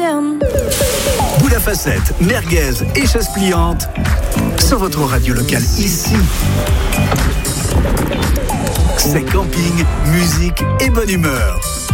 Boule à facettes, merguez et chaises pliantes sur votre radio locale ici. C'est camping, musique et bonne humeur.